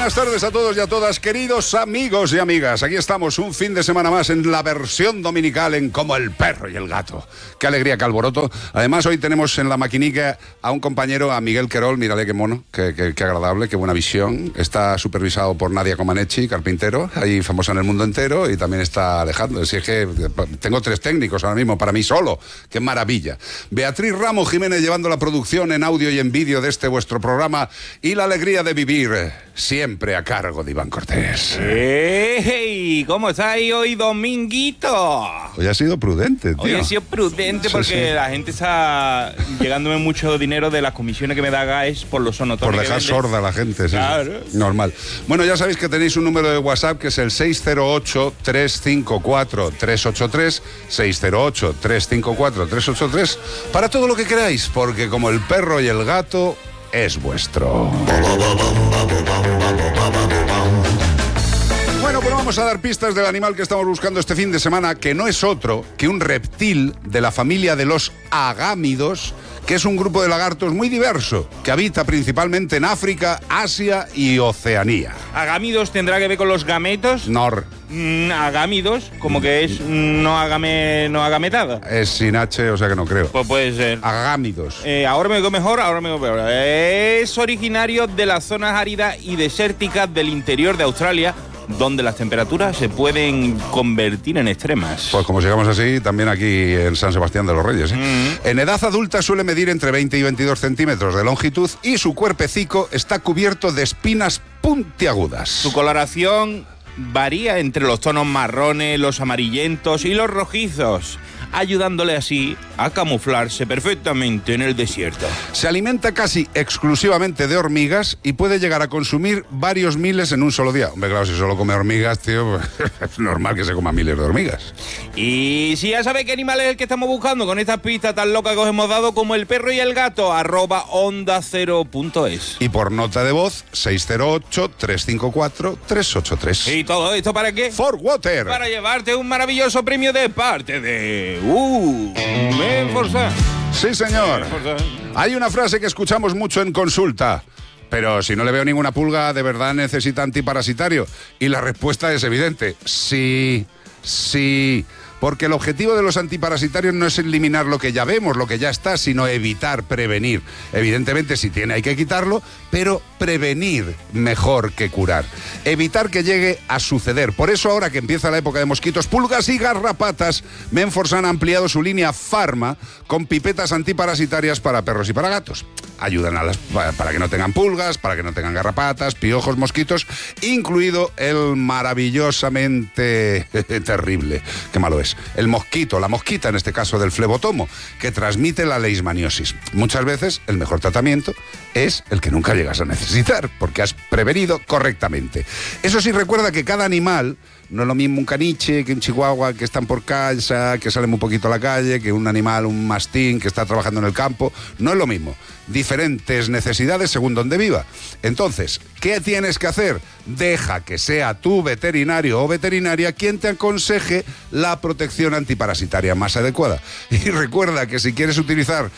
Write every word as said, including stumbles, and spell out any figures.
buenas tardes a todos y a todas, queridos amigos y amigas. Aquí estamos, un fin de semana más en la versión dominical en Como el perro y el gato. Qué alegría, qué alboroto. Además, hoy tenemos en la maquinica a un compañero, a Miguel Querol. Mírale qué mono, qué, qué, qué agradable, qué buena visión. Está supervisado por Nadia Comaneci, carpintero, ahí famosa en el mundo entero, y también está Alejandro. Si es que tengo tres técnicos ahora mismo para mí solo. Qué maravilla. Beatriz Ramos Jiménez llevando la producción en audio y en vídeo de este vuestro programa, y la alegría de vivir siempre a cargo de Iván Cortés. ¡Hey! ¿Cómo estáis hoy, dominguito? Hoy ha sido prudente, tío. Hoy he sido prudente porque sí, sí. La gente está llegándome mucho dinero de las comisiones que me da Gaes por los sonotones. Por dejar sorda a la gente, sí. Claro. Normal. Bueno, ya sabéis que tenéis un número de WhatsApp que es el seis cero ocho, tres cinco cuatro, tres ocho tres, seis cero ocho, tres cinco cuatro, tres ocho tres, para todo lo que queráis, porque como el perro y el gato es vuestro. Bueno, pues vamos a dar pistas del animal que estamos buscando este fin de semana, que no es otro que un reptil de la familia de los agámidos, que es un grupo de lagartos muy diverso, que habita principalmente en África, Asia y Oceanía. ¿Agámidos tendrá que ver con los gametos? Nor. Mm, agámidos, como que es no agame, no agametada. Es sin H, o sea que no creo. Pues puede ser. Agámidos. Eh, ahora me veo mejor, ahora me veo peor. Es originario de las zonas áridas y desérticas del interior de Australia, donde las temperaturas se pueden convertir en extremas. Pues como sigamos así, también aquí en San Sebastián de los Reyes. ¿eh? Mm. En edad adulta suele medir entre veinte y veintidós centímetros de longitud y su cuerpecico está cubierto de espinas puntiagudas. Su coloración varía entre los tonos marrones, los amarillentos y los rojizos, ayudándole así a camuflarse perfectamente en el desierto. Se alimenta casi exclusivamente de hormigas y puede llegar a consumir varios miles en un solo día. Hombre, claro, si solo come hormigas, tío, pues es normal que se coma miles de hormigas. Y si ya sabéis qué animal es el que estamos buscando con estas pistas tan locas que os hemos dado, como el perro y el gato, arroba onda cero punto es. Y por nota de voz, seis cero ocho, tres cinco cuatro, tres ocho tres. ¿Y todo esto para qué? For Water. Para llevarte un maravilloso premio de parte de... Uh, Menforsan. Sí, señor. Hay una frase que escuchamos mucho en consulta. Pero si no le veo ninguna pulga, ¿de verdad necesita antiparasitario? Y la respuesta es evidente. Sí, sí. Porque el objetivo de los antiparasitarios no es eliminar lo que ya vemos, lo que ya está, sino evitar, prevenir. Evidentemente, si tiene hay que quitarlo, pero prevenir mejor que curar. Evitar que llegue a suceder. Por eso ahora que empieza la época de mosquitos, pulgas y garrapatas, Menforsan ha ampliado su línea Pharma con pipetas antiparasitarias para perros y para gatos. Ayudan a las, para que no tengan pulgas, para que no tengan garrapatas, piojos, mosquitos, incluido el maravillosamente terrible, qué malo es, el mosquito, la mosquita en este caso del flebotomo, que transmite la leishmaniosis. Muchas veces el mejor tratamiento es el que nunca llegas a necesitar, porque has prevenido correctamente. Eso sí, recuerda que cada animal no es lo mismo un caniche que un chihuahua que están por casa, que salen muy poquito a la calle, que un animal, un mastín que está trabajando en el campo. No es lo mismo. Diferentes necesidades según donde viva. Entonces, ¿qué tienes que hacer? Deja que sea tu veterinario o veterinaria quien te aconseje la protección antiparasitaria más adecuada. Y recuerda que si quieres utilizar